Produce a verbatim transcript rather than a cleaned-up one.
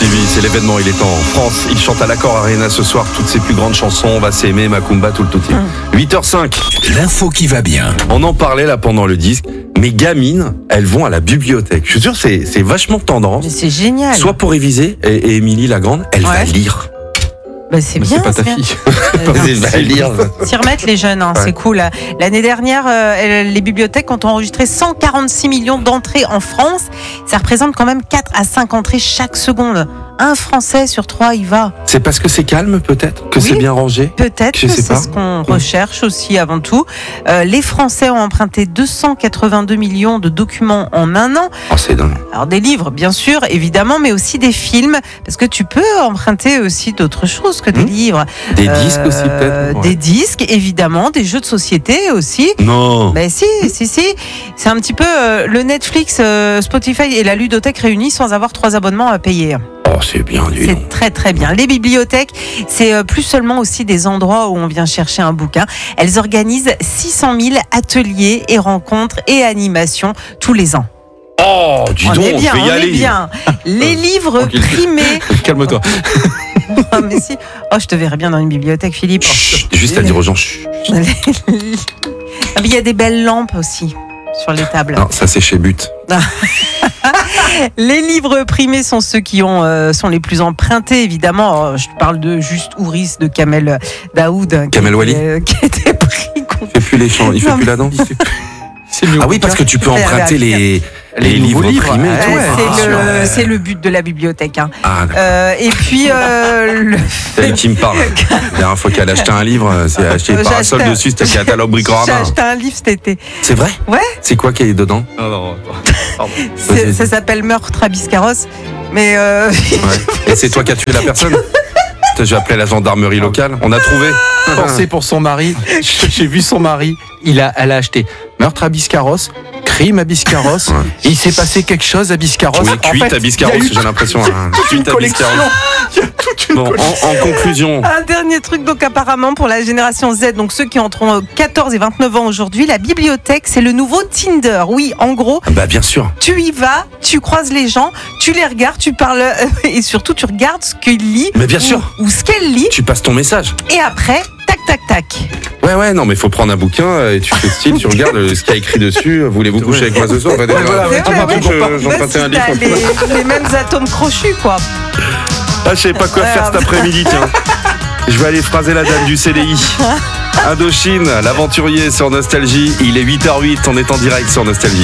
Stevie, c'est l'événement, il est en France. Il chante à l'Accor Arena ce soir toutes ses plus grandes chansons. On va s'aimer, Macumba, tout le tout. huit heures cinq. L'info qui va bien. On en parlait là pendant le disque. Mes gamines, elles vont à la bibliothèque. Je suis sûr, c'est, c'est vachement tendance. Mais c'est génial. Soit pour réviser, et, et Émilie la grande, elle Ouais. va lire. Bah, c'est Mais bien. c'est pas ta bien. fille. Euh, Elle va lire. S'y remettre les jeunes, hein, Ouais. c'est cool. L'année dernière, euh, elles- les bibliothèques ont enregistré cent quarante-six millions d'entrées en France. Ça représente quand même quatre à cinq entrées chaque seconde. Un Français sur trois y va. C'est parce que c'est calme, peut-être, que Oui. c'est bien rangé. Peut-être Je que sais c'est pas. ce qu'on recherche aussi avant tout. Euh, les Français ont emprunté deux cent quatre-vingt-deux millions de documents en un an. Oh, c'est dingue. Alors des livres, bien sûr, évidemment, mais aussi des films, parce que tu peux emprunter aussi d'autres choses que des Mmh. livres. Des Euh, disques aussi, peut-être. Ouais. Des disques, évidemment, des jeux de société aussi. Non. Ben si, si, si. C'est un petit peu euh, le Netflix, euh, Spotify et la ludothèque réunis sans avoir trois abonnements à payer. Oh, c'est bien, dis donc. C'est très très bien. Les bibliothèques, c'est euh, plus seulement aussi des endroits où on vient chercher un bouquin. Elles organisent six cent mille ateliers et rencontres et animations tous les ans. Oh, dis on donc, est bien, je vais y on aller. est bien. Les livres Tranquille. primés. Calme-toi. Ah, mais si. Oh, je te verrais bien dans une bibliothèque, Philippe. Chut, juste à dire aux gens. chut. Ah, mais il y a des belles lampes aussi sur les tables. Non, ça c'est chez But. Les livres primés sont ceux qui ont, euh, sont les plus empruntés, évidemment. Oh, je parle de Juste Ouris, de Kamel Daoud. Kamel qui, Wally. euh, qui a été pris contre. Il fait plus les chants, il fait Non, plus la danse. C'est mieux. Ah oui, parce que tu peux Ouais, emprunter ouais, les, les, les nouveaux livres livres, primés et ouais, tout. Ouais, ouais, c'est, bien sûr. le, c'est le but de la bibliothèque. Hein. Ah, d'accord. Euh, et puis, euh, le C'est elle qui me parle. La dernière fois qu'elle a acheté un livre, c'est acheté J'ai parasol acheté un- dessus, c'était catalogue j'ai Bricorama. acheté un livre cet été. C'est vrai? Ouais. C'est quoi qui est dedans? Non, non, pardon. C'est- ça s'appelle Meurtre à Biscarrosse. Mais euh, Ouais. Et c'est toi qui as tué la personne? Putain, je vais appeler la gendarmerie locale. On a trouvé. Forcé pour son mari. J'ai vu son mari. Il a, elle a acheté meurtre à Biscarrosse, crime à Biscarrosse. Ouais. Et il s'est passé quelque chose à Biscarrosse. Oui, En cuite fait, à Biscarrosse, il y a eu j'ai l'impression. hein. toute une Cuite à collection. Biscarrosse. Il y a toute une Bon, collection. en, en conclusion, un dernier truc, donc apparemment pour la génération Z, donc ceux qui entreront quatorze et vingt-neuf ans aujourd'hui, la bibliothèque, c'est le nouveau Tinder. Oui, en gros, bah bien sûr. tu y vas, tu croises les gens, tu les regardes, tu parles euh, et surtout tu regardes ce qu'ils lisent. Mais bien ou- sûr. Ou ce qu'elle lit. Tu passes ton message. Et après, tac, tac, tac. Ouais, ouais, non, mais faut prendre un bouquin euh, et tu fais style, tu regardes euh, ce qu'il y a écrit dessus. Voulez-vous coucher avec moi ce soir? Enfin, déjà, voilà, ouais, tout ouais, d'un coup, ouais. je- Bah, j'empruntais si un livre. t'as les, les mêmes atomes crochus, quoi. Ah, je sais pas quoi faire cet après-midi, tiens. Je vais aller phraser la dame du C D I. Indochine, l'aventurier sur Nostalgie. Il est huit heures huit, on est en direct sur Nostalgie.